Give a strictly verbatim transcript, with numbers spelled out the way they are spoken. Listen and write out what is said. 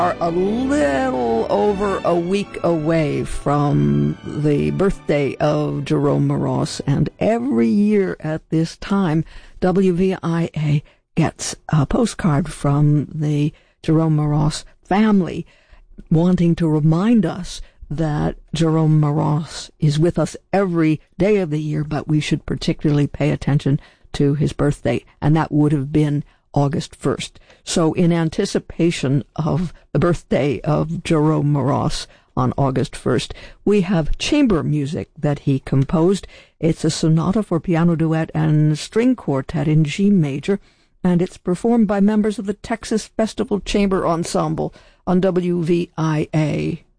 are a little over a week away from the birthday of Jerome Moross, and every year at this time, W V I A gets a postcard from the Jerome Moross family wanting to remind us that Jerome Moross is with us every day of the year, but we should particularly pay attention to his birthday, and that would have been August first. So in anticipation of the birthday of Jerome Moross on August first, we have chamber music that he composed. It's a sonata for piano duet and string quartet in G major, and it's performed by members of the Texas Festival Chamber Ensemble on W V I A.